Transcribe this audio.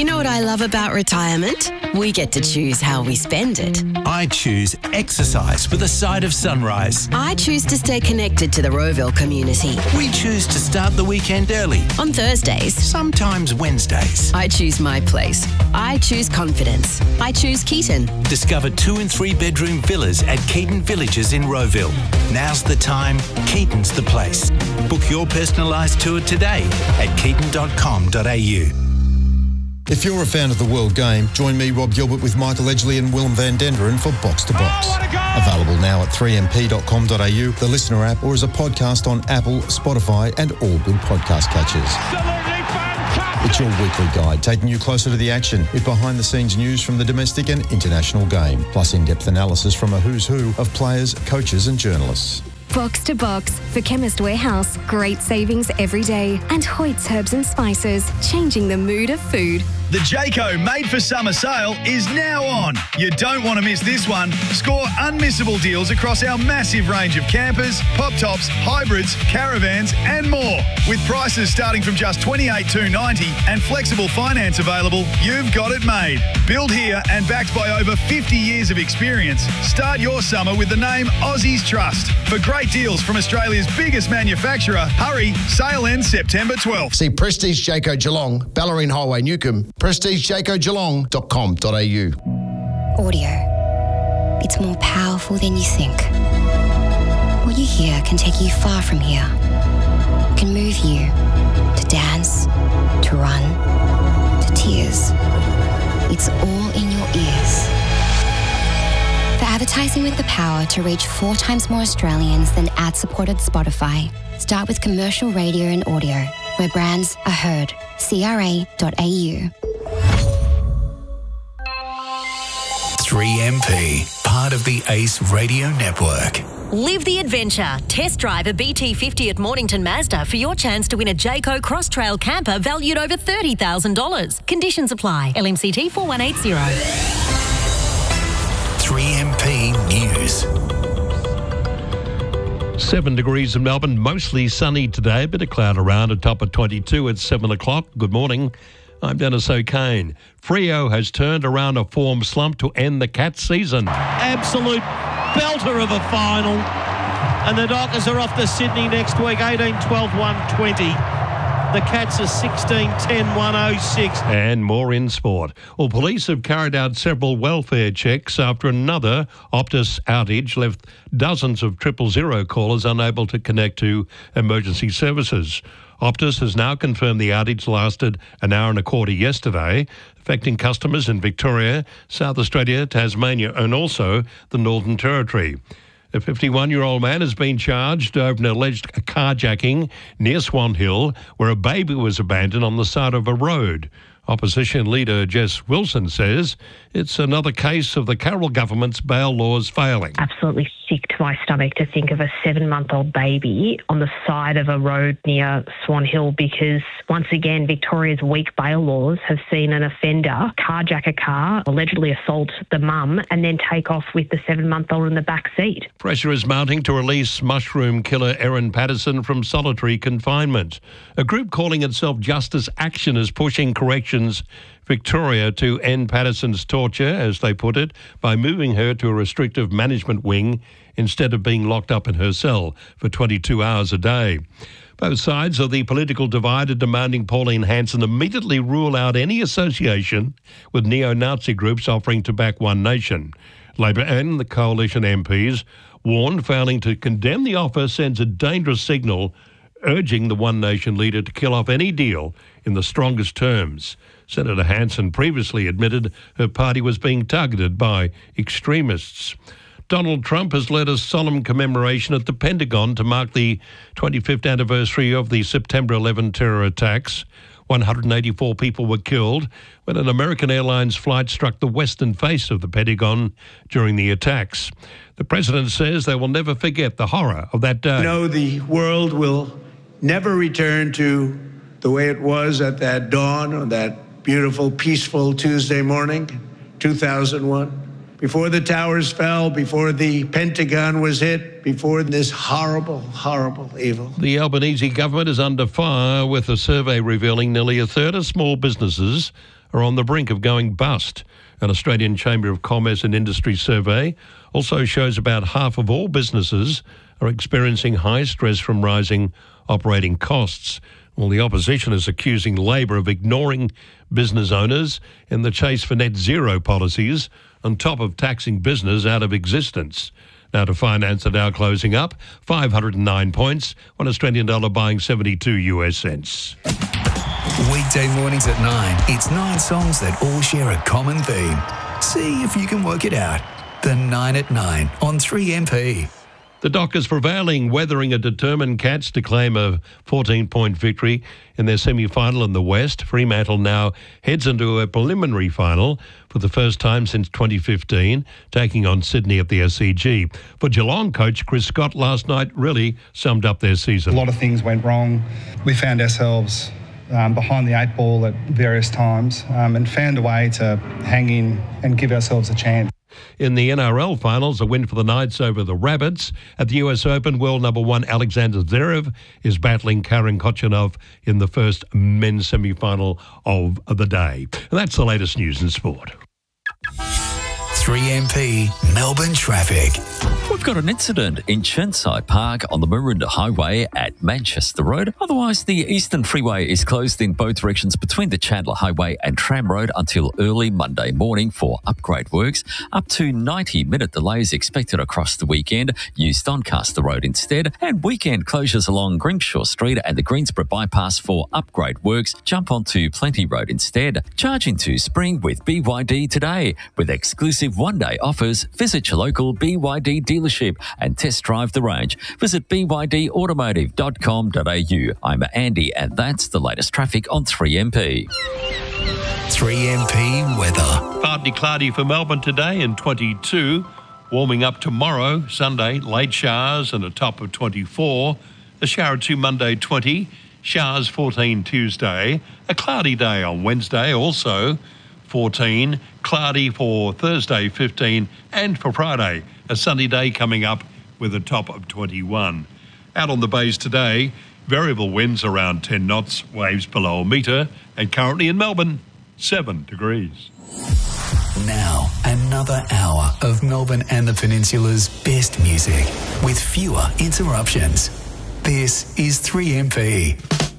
You know what I love about retirement? We get to choose how we spend it. I choose exercise with a side of sunrise. I choose to stay connected to the Rowville community. We choose to start the weekend early. On Thursdays. Sometimes Wednesdays. I choose my place. I choose confidence. I choose Keaton. Discover 2 and 3 bedroom villas at Keaton Villages in Rowville. Now's the time. Keaton's the place. Book your personalised tour today at keaton.com.au. If you're a fan of the World Game, join me, Rob Gilbert, with Michael Edgley and Willem van Denderen for Box to Box. Available now at 3mp.com.au, the Listener app, or as a podcast on Apple, Spotify and all good podcast catchers. It's your weekly guide, taking you closer to the action with behind-the-scenes news from the domestic and international game, plus in-depth analysis from a who's who of players, coaches and journalists. Box to Box for Chemist Warehouse. Great savings every day. And Hoyt's Herbs and Spices, changing the mood of food. The Jayco Made for Summer sale is now on. You don't want to miss this one. Score unmissable deals across our massive range of campers, pop tops, hybrids, caravans and more. With prices starting from just $28,290 and flexible finance available, you've got it made. Built here and backed by over 50 years of experience. Start your summer with the name Aussies Trust. For great deals from Australia's biggest manufacturer, hurry, sale ends September 12th. See Prestige Jayco Geelong, Ballerine Highway, Newcomb, prestigejaycogeelong.com.au. Audio. It's more powerful than you think. What you hear can take you far from here. Can move you to dance, to run, to tears. It's all in your ears. For advertising with the power to reach 4 times more Australians than ad-supported Spotify, start with commercial radio and audio, where brands are heard. CRA.au. 3MP, part of the Ace Radio Network. Live the adventure. Test drive a BT50 at Mornington Mazda for your chance to win a Jayco Cross Trail camper valued over $30,000. Conditions apply. LMCT 4180. 3MP News. 7 degrees in Melbourne, mostly sunny today. A bit of cloud around, a top of 22 at 7 o'clock. Good morning. I'm Dennis O'Kane. Freo has turned around a form slump to end the Cats season. Absolute belter of a final. And the Dockers are off to Sydney next week, 18-12-120. The Cats are 16-10-106. And more in sport. Well, police have carried out several welfare checks after another Optus outage left dozens of 000 callers unable to connect to emergency services. Optus has now confirmed the outage lasted an hour and a quarter yesterday, affecting customers in Victoria, South Australia, Tasmania and also the Northern Territory. A 51-year-old man has been charged over an alleged carjacking near Swan Hill, where a baby was abandoned on the side of a road. Opposition leader Jess Wilson says it's another case of the Carroll government's bail laws failing. Absolutely sick to my stomach to think of a 7-month-old baby on the side of a road near Swan Hill, because once again Victoria's weak bail laws have seen an offender carjack a car, allegedly assault the mum and then take off with the 7-month-old in the back seat. Pressure is mounting to release mushroom killer Erin Patterson from solitary confinement. A group calling itself Justice Action is pushing Corrections Victoria to end Patterson's torture, as they put it, by moving her to a restrictive management wing instead of being locked up in her cell for 22 hours a day. Both sides of the political divide are demanding Pauline Hanson immediately rule out any association with neo-Nazi groups offering to back One Nation. Labor and the coalition MPs warned failing to condemn the offer sends a dangerous signal, urging the One Nation leader to kill off any deal in the strongest terms. Senator Hanson previously admitted her party was being targeted by extremists. Donald Trump has led a solemn commemoration at the Pentagon to mark the 25th anniversary of the September 11 terror attacks. 184 people were killed when an American Airlines flight struck the western face of the Pentagon during the attacks. The president says they will never forget the horror of that day. You know, the world will never return to the way it was at that dawn on that beautiful, peaceful Tuesday morning, 2001. before the towers fell, before the Pentagon was hit, before this horrible, horrible evil. The Albanese government is under fire, with a survey revealing nearly a third of small businesses are on the brink of going bust. An Australian Chamber of Commerce and Industry survey also shows about half of all businesses are experiencing high stress from rising operating costs. Well, the opposition is accusing Labor of ignoring business owners in the chase for net zero policies, on top of taxing business out of existence. Now, to finance the Dow closing up 509 points, $1 Australian buying 72 US cents. Weekday mornings at 9. It's 9 songs that all share a common theme. See if you can work it out. The 9 at 9 on 3MP. The Dockers prevailing, weathering a determined Cats to claim a 14-point victory in their semi-final in the West. Fremantle now heads into a preliminary final for the first time since 2015, taking on Sydney at the SCG. For Geelong coach Chris Scott, last night really summed up their season. A lot of things went wrong. We found ourselves behind the 8 ball at various times and found a way to hang in and give ourselves a chance. In the NRL finals, a win for the Knights over the Rabbits. At the US Open, world number 1 Alexander Zverev is battling Karen Khachanov in the first men's semi-final of the day. And that's the latest news in sport. 3MP Melbourne traffic. We've got an incident in Chirnside Park on the Maroondah Highway at Manchester Road. Otherwise, the Eastern Freeway is closed in both directions between the Chandler Highway and Tram Road until early Monday morning for upgrade works. Up to 90-minute delays expected across the weekend. Use Doncaster Road instead. And weekend closures along Greenshaw Street and the Greensboro Bypass for upgrade works. Jump onto Plenty Road instead. Charge into spring with BYD today. With exclusive one-day offers, visit your local BYD dealership and test drive the range. Visit bydautomotive.com.au. I'm Andy, and that's the latest traffic on 3MP. 3MP weather. Partly cloudy for Melbourne today and 22. Warming up tomorrow, Sunday, late showers and a top of 24. A shower or two Monday, 20. Showers 14 Tuesday. A cloudy day on Wednesday, also 14. Cloudy for Thursday, 15. And for Friday, a sunny day coming up with a top of 21. Out on the bays today, variable winds around 10 knots, waves below a metre, and currently in Melbourne, 7 degrees. Now, another hour of Melbourne and the Peninsula's best music with fewer interruptions. This is 3MP.